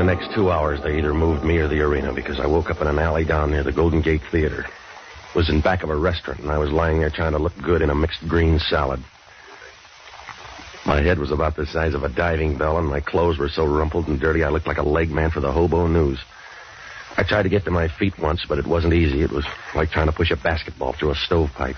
the next 2 hours, they either moved me or the arena because I woke up in an alley down near the Golden Gate Theater. It was in back of a restaurant, and I was lying there trying to look good in a mixed green salad. My head was about the size of a diving bell, and my clothes were so rumpled and dirty I looked like a leg man for the Hobo News. I tried to get to my feet once, but it wasn't easy. It was like trying to push a basketball through a stovepipe.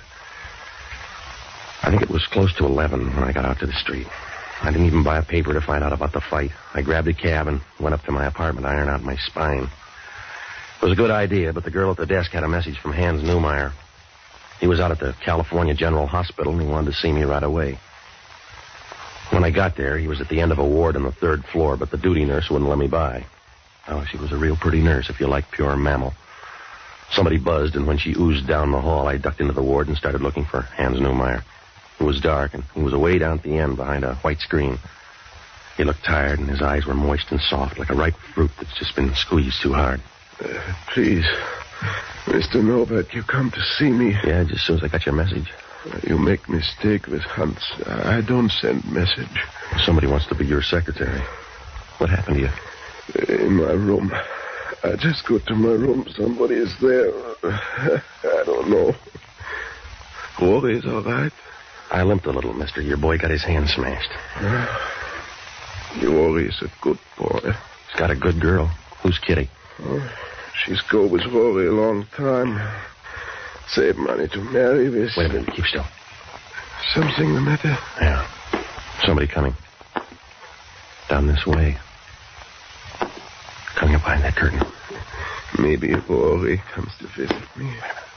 I think it was close to 11 when I got out to the street. I didn't even buy a paper to find out about the fight. I grabbed a cab and went up to my apartment to iron out my spine. It was a good idea, but the girl at the desk had a message from Hans Newmeyer. He was out at the California General Hospital, and he wanted to see me right away. When I got there, he was at the end of a ward on the 3rd floor, but the duty nurse wouldn't let me by. Oh, she was a real pretty nurse, if you like pure mammal. Somebody buzzed, and when she oozed down the hall, I ducked into the ward and started looking for Hans Newmeyer. It was dark, and he was away down at the end behind a white screen. He looked tired, and his eyes were moist and soft, like a ripe fruit that's just been squeezed too hard. Please, Mr. Norbert, you come to see me. Yeah, just as soon as I got your message. You make mistake with Hans. I don't send message. Somebody wants to be your secretary. What happened to you? In my room. I just go to my room. Somebody is there. I don't know. Rory is all right? I limped a little, mister. Your boy got his hand smashed. Rory is a good boy. He's got a good girl. Who's Kitty? Oh, she's go with Rory a long time. Save money to marry with. Wait a minute. Keep still. Something the matter? Yeah. Somebody coming. Down this way. Coming up behind that curtain. Maybe Rory comes to visit me. Wait a minute.